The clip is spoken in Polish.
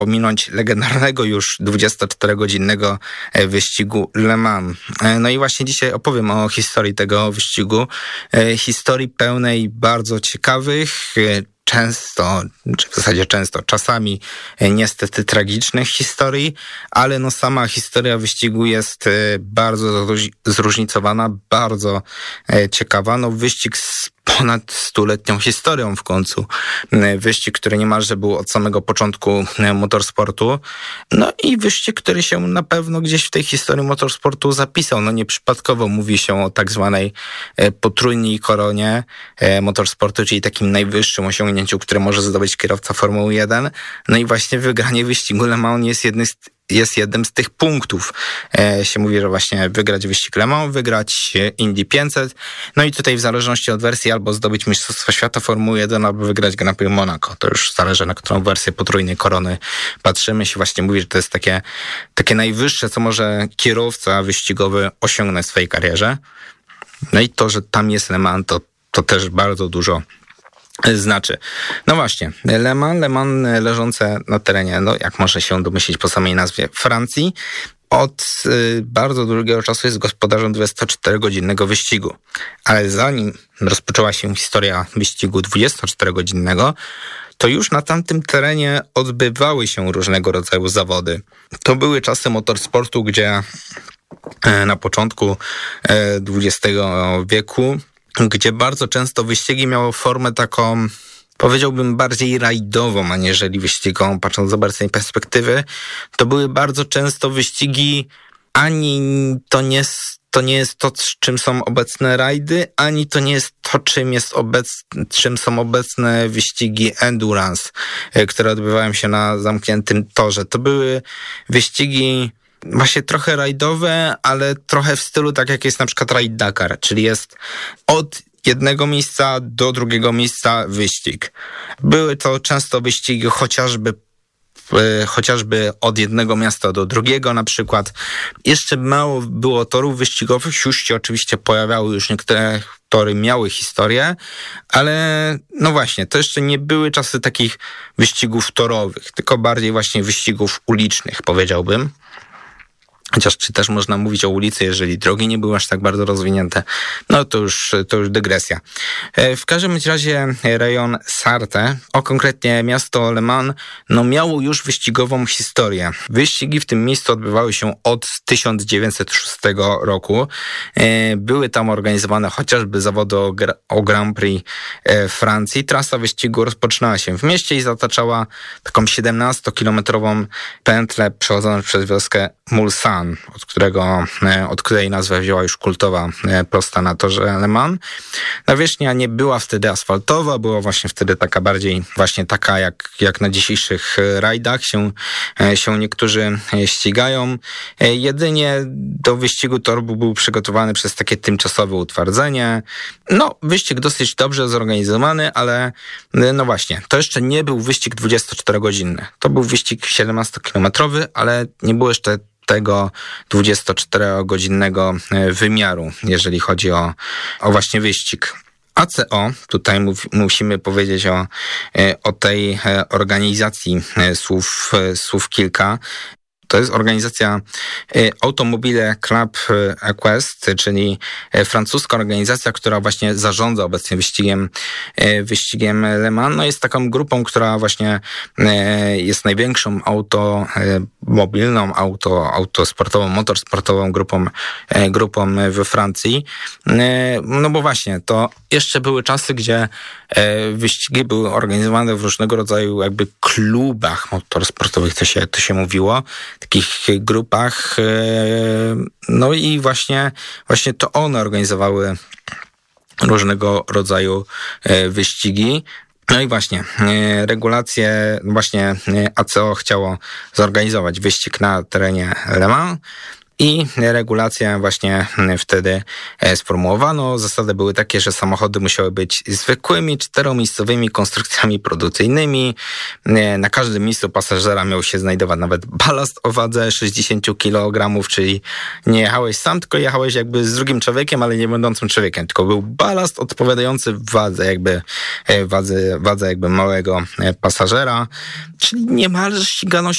pominąć legendarnego już 24-godzinnego wyścigu Le Mans. No i właśnie dzisiaj opowiem o historii tego wyścigu. Historii pełnej bardzo ciekawych, czasami niestety tragicznych historii, ale no sama historia wyścigu jest bardzo zróżnicowana, bardzo ciekawa. No wyścig z ponad 100-letnią historią w końcu. Wyścig, który niemalże był od samego początku motorsportu. No i wyścig, który się na pewno gdzieś w tej historii motorsportu zapisał. No nieprzypadkowo mówi się o tak zwanej potrójnej koronie motorsportu, czyli takim najwyższym osiągnięciu, które może zdobyć kierowca Formuły 1. No i właśnie wygranie wyścigu Le Mans jest jednym z tych punktów. Się mówi, że właśnie wygrać wyścig Le Mans, wygrać Indy 500. No i tutaj w zależności od wersji albo zdobyć Mistrzostwo Świata Formuły 1, albo wygrać Grand Prix Monaco. To już zależy, na którą wersję potrójnej korony patrzymy. Się właśnie mówi, że to jest takie najwyższe, co może kierowca wyścigowy osiągnąć w swojej karierze. No i to, że tam jest Le Mans, to też bardzo dużo znaczy. No właśnie, Le Mans leżące na terenie, no jak można się domyślić po samej nazwie, Francji, od bardzo długiego czasu jest gospodarzem 24-godzinnego wyścigu. Ale zanim rozpoczęła się historia wyścigu 24-godzinnego, to już na tamtym terenie odbywały się różnego rodzaju zawody. To były czasy motorsportu, gdzie na początku XX wieku, gdzie bardzo często wyścigi miały formę taką, powiedziałbym, bardziej rajdową, aniżeli wyścigową, patrząc z obecnej perspektywy. To były bardzo często wyścigi, ani to nie jest to, czym są obecne rajdy, ani to nie jest to, czym są obecne wyścigi endurance, które odbywają się na zamkniętym torze. To były wyścigi właśnie trochę rajdowe, ale trochę w stylu tak jak jest na przykład Raid Dakar, czyli jest od jednego miejsca do drugiego miejsca wyścig. Były to często wyścigi chociażby od jednego miasta do drugiego na przykład. Jeszcze mało było torów wyścigowych, już się oczywiście pojawiały, już niektóre tory miały historię, ale no właśnie, to jeszcze nie były czasy takich wyścigów torowych, tylko bardziej właśnie wyścigów ulicznych, powiedziałbym. Chociaż czy też można mówić o ulicy, jeżeli drogi nie były aż tak bardzo rozwinięte, no to już dygresja. W każdym razie rejon Sarthe, konkretnie miasto Le Mans, no miało już wyścigową historię. Wyścigi w tym miejscu odbywały się od 1906 roku. Były tam organizowane chociażby zawody o Grand Prix Francji. Trasa wyścigu rozpoczynała się w mieście i zataczała taką 17-kilometrową pętlę przechodzącą przez wioskę Mulsanne, od której nazwę wzięła już kultowa prosta na torze Le Mans. Nawierzchnia nie była wtedy asfaltowa, była właśnie wtedy taka bardziej właśnie taka jak na dzisiejszych rajdach się niektórzy ścigają. Jedynie do wyścigu tor był przygotowany przez takie tymczasowe utwardzenie. No, wyścig dosyć dobrze zorganizowany, ale no właśnie, to jeszcze nie był wyścig 24-godzinny. To był wyścig 17-kilometrowy, ale nie było jeszcze tego 24-godzinnego wymiaru, jeżeli chodzi o właśnie wyścig. ACO, tutaj musimy powiedzieć o tej organizacji słów kilka. To jest organizacja Automobile Club Equestre, czyli francuska organizacja, która właśnie zarządza obecnie wyścigiem Le Mans. No jest taką grupą, która właśnie jest największą automobilną, autosportową, motorsportową grupą we Francji. No bo właśnie, to jeszcze były czasy, gdzie wyścigi były organizowane w różnego rodzaju jakby klubach motorsportowych, to się mówiło, takich grupach, no i właśnie to one organizowały różnego rodzaju wyścigi. No i właśnie, ACO chciało zorganizować wyścig na terenie Le Mans i regulacje właśnie wtedy sformułowano. Zasady były takie, że samochody musiały być zwykłymi, 4-miejscowymi konstrukcjami produkcyjnymi. Na każdym miejscu pasażera miał się znajdować nawet balast o wadze 60 kg, czyli nie jechałeś sam, tylko jechałeś jakby z drugim człowiekiem, ale nie będącym człowiekiem, tylko był balast odpowiadający wadze jakby małego pasażera, czyli niemalże ścigano